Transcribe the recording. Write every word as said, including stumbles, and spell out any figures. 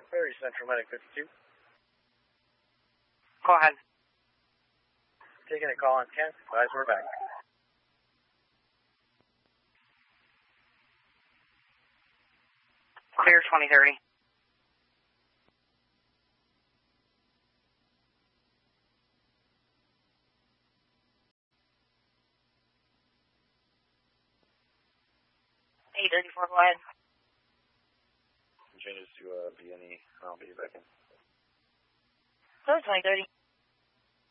Ferry Central Medic fifty-two. Go ahead. Taking a call on ten. Guys, we're back. Clear twenty thirty. eight thirty-four, go ahead. Changes to uh, B N E. I'll be back in. Clear twenty thirty.